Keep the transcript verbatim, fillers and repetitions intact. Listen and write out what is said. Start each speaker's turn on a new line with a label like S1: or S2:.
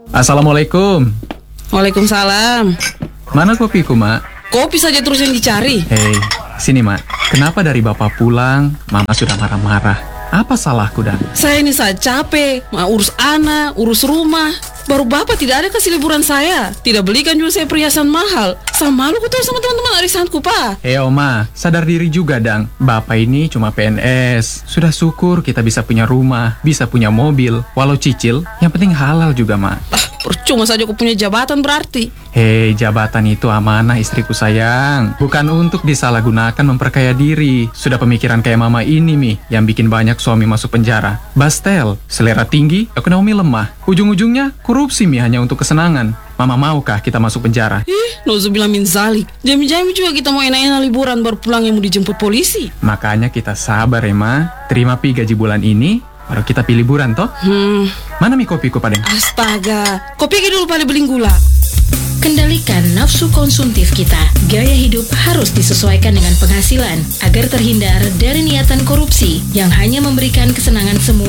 S1: Assalamualaikum.
S2: Waalaikumsalam.
S1: Mana kopiku, Mak?
S2: Kopi saja terus yang dicari.
S1: Hei, sini, Mak. Kenapa dari Bapak pulang, Mama sudah marah-marah? Apa salahku, Dan?
S2: Saya ini saya capek, mau urus anak, urus rumah. Baru Bapak tidak ada kasih liburan saya. Tidak belikan juga saya perhiasan mahal. Sama malu ketahui sama teman-teman arisanku, Pak.
S1: Hei, Oma, sadar diri juga, Dang. Bapak ini cuma P N S. Sudah syukur kita bisa punya rumah, bisa punya mobil. Walau cicil, yang penting halal juga, Mak.
S2: Ah, percuma saja aku punya jabatan berarti.
S1: Hei, jabatan itu amanah istriku sayang. Bukan untuk disalahgunakan memperkaya diri. Sudah pemikiran kayak Mama ini, Mi, yang bikin banyak suami masuk penjara. Bastel, selera tinggi, ekonomi lemah. Ujung-ujungnya korupsi, Mi, hanya untuk kesenangan. Mama maukah kita masuk penjara?
S2: Ih, nauzubillah min zalik. Jam-jam juga kita mau enak-enak liburan baru pulang yang mau dijemput polisi.
S1: Makanya kita sabar ya, Ma. Terima pi gaji bulan ini, baru kita pilih liburan, toh?
S2: Hmm.
S1: Mana mi kopiku, Padeng?
S2: Astaga, kopi dulu pada beling gula.
S3: Kendalikan nafsu konsumtif kita. Gaya hidup harus disesuaikan dengan penghasilan agar terhindar dari niatan korupsi yang hanya memberikan kesenangan semu